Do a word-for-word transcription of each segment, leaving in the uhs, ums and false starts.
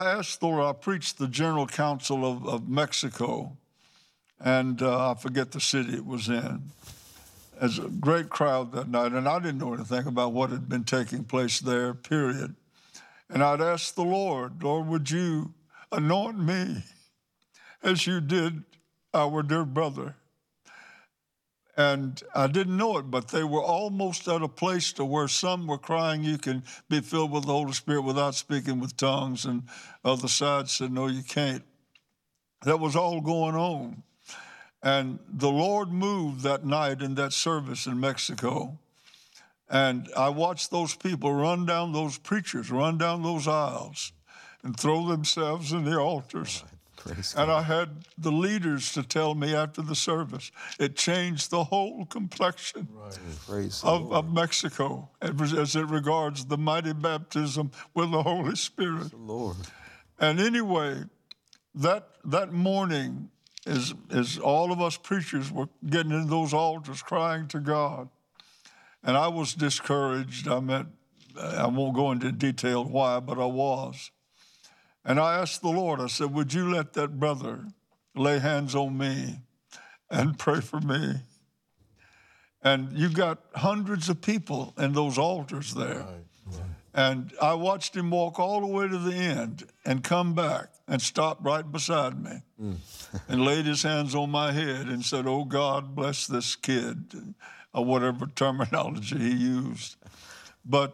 I asked the Lord, I preached the General Council of, of Mexico, and uh, I forget the city it was in. There's a great crowd that night, and I didn't know anything about what had been taking place there, period. And I'd asked the Lord, Lord, would you anoint me as you did our dear brother? And I didn't know it, but they were almost at a place to where some were crying, you can be filled with the Holy Spirit without speaking with tongues, and other side said, no, you can't. That was all going on. And the Lord moved that night in that service in Mexico. And I watched those people run down, those preachers run down those aisles and throw themselves in the altars. Praise And God. I had the leaders to tell me after the service, it changed the whole complexion Right. Praise the of, Lord. of Mexico as it regards the mighty baptism with the Holy Spirit. Praise the Lord. And anyway, that that morning, as, as all of us preachers were getting in those altars crying to God, and I was discouraged. I meant, I won't go into detail why, but I was. And I asked the Lord, I said, would you let that brother lay hands on me and pray for me? And you got hundreds of people in those altars there. Right. Right. And I watched him walk all the way to the end and come back and stop right beside me Mm. and laid his hands on my head and said, oh, God, bless this kid, or whatever terminology he used. But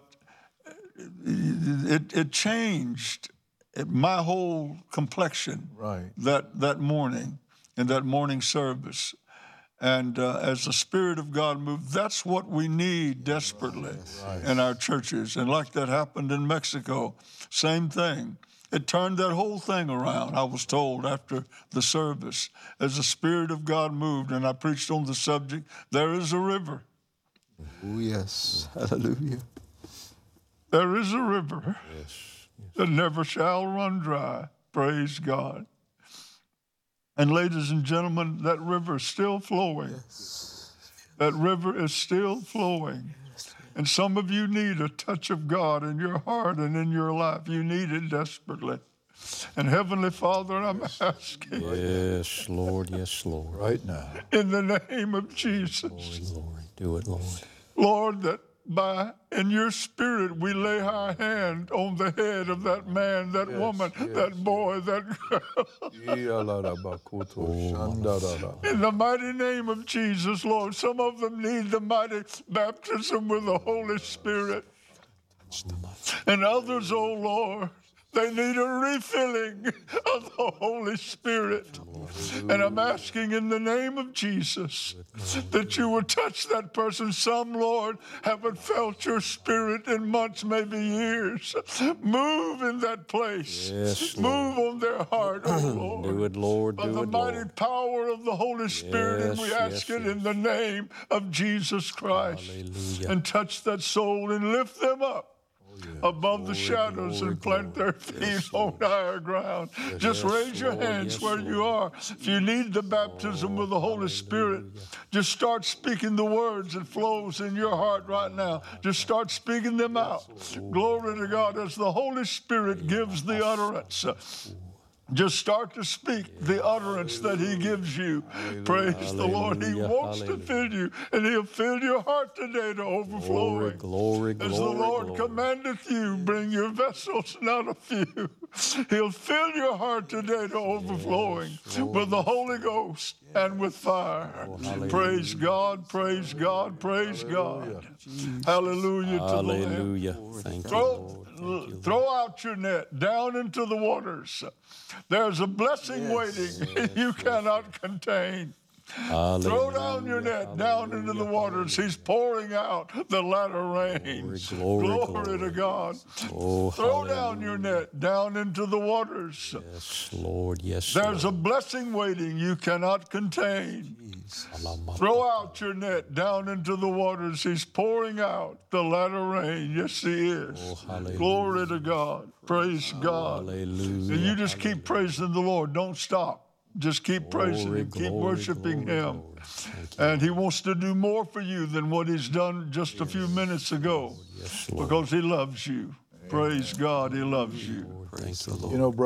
it, it changed my whole complexion Right. that, that morning, in that morning service. And uh, as the Spirit of God moved, that's what we need desperately Right. in our churches. And like that happened in Mexico, same thing. It turned that whole thing around, I was told after the service. As the Spirit of God moved, and I preached on the subject, there is a river. Oh, yes. Hallelujah. There is a river Yes. that never shall run dry. Praise God. And ladies and gentlemen, that river is still flowing. Yes. That river is still flowing. And some of you need a touch of God in your heart and in your life. You need it desperately. And Heavenly Father, I'm asking Yes, Lord. Yes, Lord. Right now. in the name of Jesus, Glory, glory. Do it, Lord. Lord, that by in your Spirit we lay our hand on the head of that man, that Yes, woman, yes, that boy, that girl. In the mighty name of Jesus, Lord, some of them need the mighty baptism with the Holy Spirit. And others, oh Lord, they need a refilling of the Holy Spirit. And I'm asking in the name of Jesus that you would touch that person. Some, Lord, haven't felt your Spirit in months, maybe years. Move in that place. Yes, Move on their heart, oh Lord. Do it, Lord. By Do the it, mighty Lord. power of the Holy Spirit, and we Yes, ask yes, it yes. in the name of Jesus Christ. Hallelujah. And touch that soul and lift them up above the Glory, shadows glory, and plant glory. their feet Yes, on Lord. higher ground. Just Yes, raise your Lord. hands Yes, where you Lord. are. If you need the baptism with the Holy Spirit, just start speaking the words that flows in your heart right now. Just start speaking them out. Glory to God as the Holy Spirit gives the utterance. Just start to speak the utterance that he gives you. Praise the Lord. He Hallelujah, wants to hallelujah. fill you, and he'll fill your heart today to Glory, overflowing. glory, As the glory, Lord glory. commandeth you, bring your vessels, not a few. He'll fill your heart today to overflowing Lord, with the yes, Holy Ghost and with fire. Oh, hallelujah. Praise God, praise God, praise God. Hallelujah to the Lamb. Hallelujah. Thank you, Throw, Lord. Thank you, Lord. throw out your net down into the waters. There's a blessing waiting you cannot contain. Throw down your net down into the waters. He's pouring out the latter rains. Glory, glory, Glory to God. Oh, Throw down your net down into the waters. yes, Lord. Yes, There's a Lord. blessing waiting you cannot contain. Throw out your net down into the waters. He's pouring out the latter rain. Yes, he is. Oh, hallelujah. Glory to God. Praise God. Hallelujah. And you just keep praising the Lord. Don't stop. Just keep praising Glory, him. Keep glory, worshiping glory, him. glory. Thank you, And he wants to do more for you than what he's done just a few minutes ago. yes, Lord. Because he loves you. Praise God, He loves you. Lord, thank you, Lord. You know,